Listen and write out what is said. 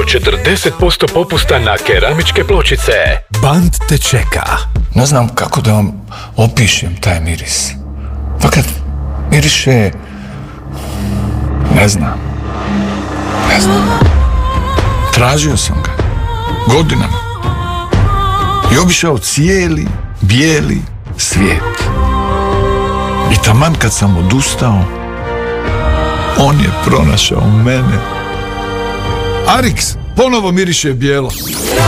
40% popusta na keramičke pločice. Band te čeka. Ne znam kako da vam opišem taj miris. Fakat miriše... Ne znam. Tražio sam ga. Godinama. I obišao cijeli bijeli svijet. I taman kad sam odustao, on je pronašao mene. Arix ponovo miriše bijelo.